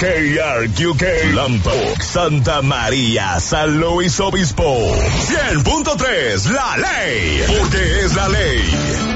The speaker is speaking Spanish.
KRQK, Lompoc, Santa María, San Luis Obispo. 100.3, La Ley, porque es la ley.